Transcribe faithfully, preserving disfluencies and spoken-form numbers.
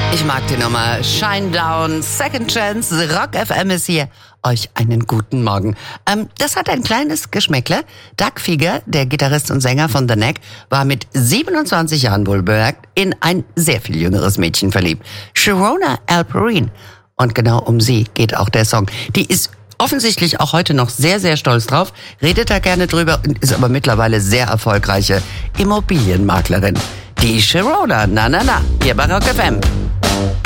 Ich mag die Nummer. Shinedown, Second Chance, Rock F M ist hier. Euch einen guten Morgen. Ähm, das hat ein kleines Geschmäckle. Doug Fieger, der Gitarrist und Sänger von The Knack, war mit siebenundzwanzig Jahren wohlbemerkt in ein sehr viel jüngeres Mädchen verliebt. Sharona Alperin. Und genau um sie geht auch der Song. Die ist offensichtlich auch heute noch sehr, sehr stolz drauf, redet da gerne drüber und ist aber mittlerweile sehr erfolgreiche Immobilienmaklerin. Die Sharona, na na na, hier bei Rock F M.